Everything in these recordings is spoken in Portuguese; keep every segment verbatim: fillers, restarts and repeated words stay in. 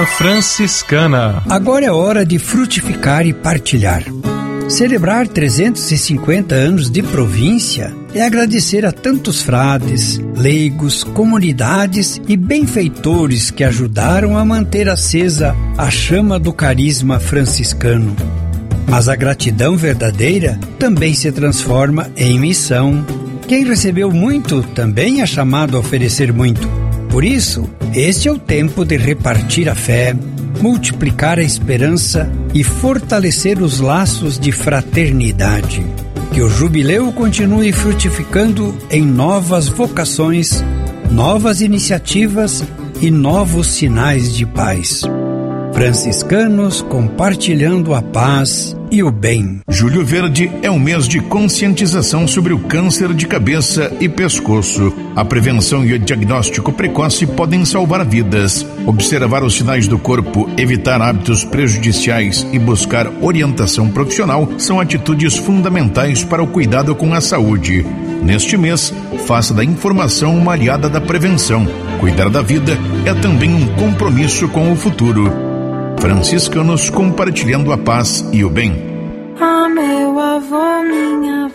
Manhã Franciscana. Agora é hora de frutificar e partilhar. Celebrar trezentos e cinquenta anos de província é agradecer a tantos frades, leigos, comunidades e benfeitores que ajudaram a manter acesa a chama do carisma franciscano. Mas a gratidão verdadeira também se transforma em missão. Quem recebeu muito também é chamado a oferecer muito. Por isso, este é o tempo de repartir a fé, multiplicar a esperança e fortalecer os laços de fraternidade. Que o jubileu continue frutificando em novas vocações, novas iniciativas e novos sinais de paz. Franciscanos compartilhando a paz e o bem. Julho Verde é um mês de conscientização sobre o câncer de cabeça e pescoço. A prevenção e o diagnóstico precoce podem salvar vidas. Observar os sinais do corpo, evitar hábitos prejudiciais e buscar orientação profissional são atitudes fundamentais para o cuidado com a saúde. Neste mês, faça da informação uma aliada da prevenção. Cuidar da vida é também um compromisso com o futuro. Franciscanos compartilhando a paz e o bem. Ah, meu avô, minha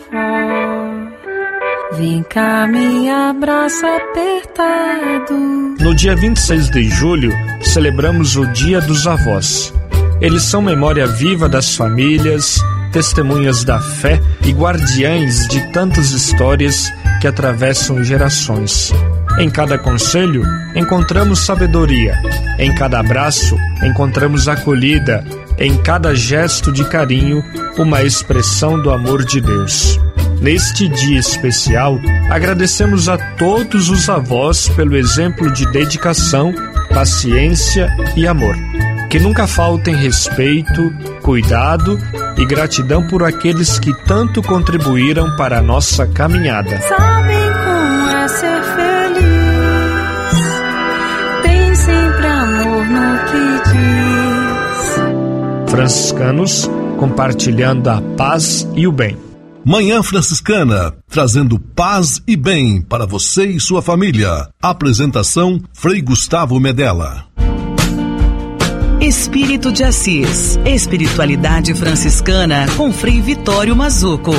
avó, vem cá, me abraça apertado. No dia vinte e seis de julho, celebramos o Dia dos Avós. Eles são memória viva das famílias, testemunhas da fé e guardiães de tantas histórias que atravessam gerações. Em cada conselho, encontramos sabedoria. Em cada abraço, encontramos acolhida. Em cada gesto de carinho, uma expressão do amor de Deus. Neste dia especial, agradecemos a todos os avós pelo exemplo de dedicação, paciência e amor. Que nunca faltem respeito, cuidado e gratidão por aqueles que tanto contribuíram para a nossa caminhada. Sabem como é ser feliz, tem sempre amor no que diz. Franciscanos compartilhando a paz e o bem. Manhã Franciscana, trazendo paz e bem para você e sua família. Apresentação Frei Gustavo Medella. Espírito de Assis, espiritualidade franciscana com Frei Vitório Mazzuco.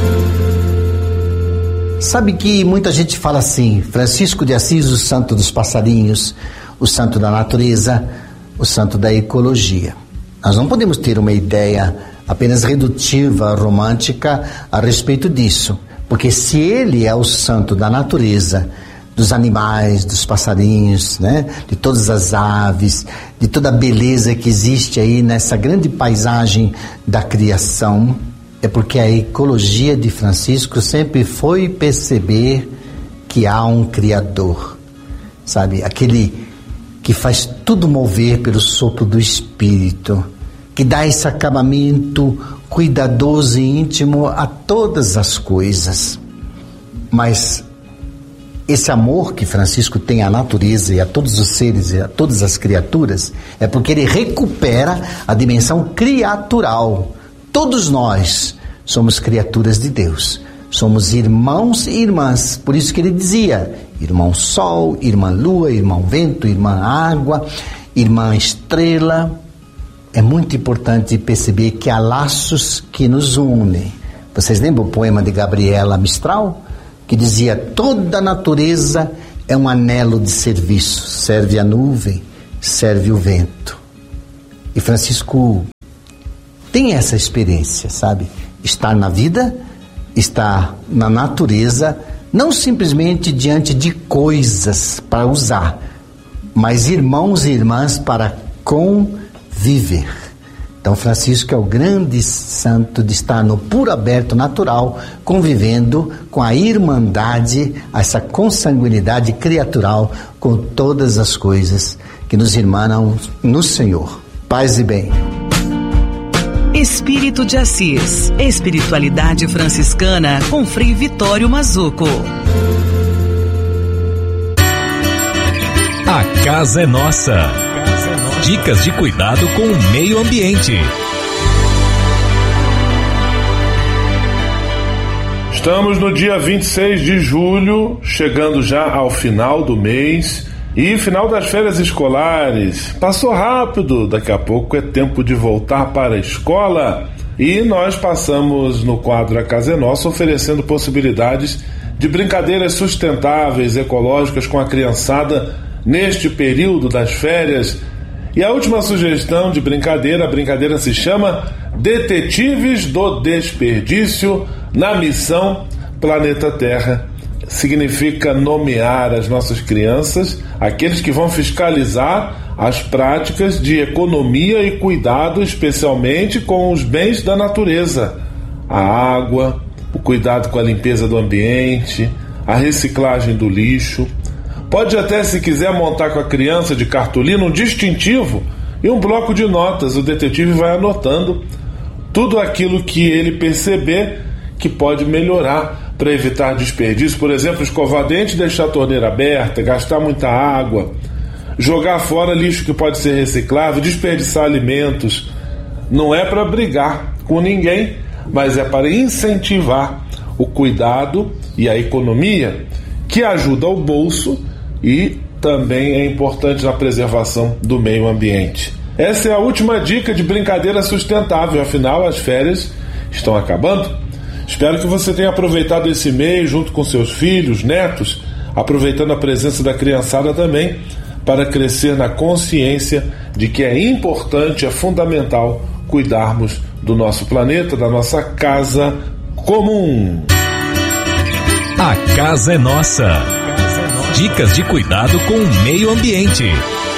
Sabe que muita gente fala assim, Francisco de Assis, o santo dos passarinhos, o santo da natureza, o santo da ecologia. Nós não podemos ter uma ideia apenas redutiva, romântica a respeito disso, porque se ele é o santo da natureza, dos animais, dos passarinhos, né? De todas as aves, de toda a beleza que existe aí nessa grande paisagem da criação, é porque a ecologia de Francisco sempre foi perceber que há um Criador, sabe? Aquele que faz tudo mover pelo sopro do Espírito, que dá esse acabamento cuidadoso e íntimo a todas as coisas. Mas esse amor que Francisco tem à natureza e a todos os seres e a todas as criaturas é porque ele recupera a dimensão criatural. Todos nós somos criaturas de Deus, somos irmãos e irmãs. Por isso que ele dizia, irmão sol, irmã lua, irmão vento, irmã água, irmã estrela. É muito importante perceber que há laços que nos unem. Vocês lembram o poema de Gabriela Mistral? Que dizia, toda a natureza é um anelo de serviço, serve a nuvem, serve o vento. E Francisco tem essa experiência, sabe? Estar na vida, estar na natureza, não simplesmente diante de coisas para usar, mas irmãos e irmãs para conviver. Então Francisco é o grande santo de estar no puro aberto natural, convivendo com a irmandade, essa consanguinidade criatural com todas as coisas que nos irmanam no Senhor. Paz e bem. Espírito de Assis, espiritualidade franciscana com Frei Vitório Mazzuco. A casa é nossa. Dicas de cuidado com o meio ambiente. Estamos no dia vinte e seis de julho, chegando já ao final do mês, E final das férias escolares. Passou rápido, daqui a pouco é tempo de voltar para a escola. E nós passamos no quadro A Casa é Nossa oferecendo possibilidades de brincadeiras sustentáveis, ecológicas com a criançada neste período das férias. E a última sugestão de brincadeira, a brincadeira se chama Detetives do Desperdício na Missão Planeta Terra. Significa nomear as nossas crianças, aqueles que vão fiscalizar as práticas de economia e cuidado, especialmente com os bens da natureza, a água, o cuidado com a limpeza do ambiente, a reciclagem do lixo. Pode até, se quiser, montar com a criança de cartolina um distintivo e um bloco de notas. O detetive vai anotando tudo aquilo que ele perceber que pode melhorar para evitar desperdício. Por exemplo, escovar dente e deixar a torneira aberta, gastar muita água, jogar fora lixo que pode ser reciclável, desperdiçar alimentos. Não é para brigar com ninguém, mas é para incentivar o cuidado e a economia, que ajuda o bolso e também é importante na preservação do meio ambiente. Essa é a última dica de brincadeira sustentável, afinal as férias estão acabando. Espero que você tenha aproveitado esse mês junto com seus filhos, netos, aproveitando a presença da criançada também, para crescer na consciência de que é importante, é fundamental cuidarmos do nosso planeta, da nossa casa comum. A Casa é Nossa. Dicas de cuidado com o meio ambiente.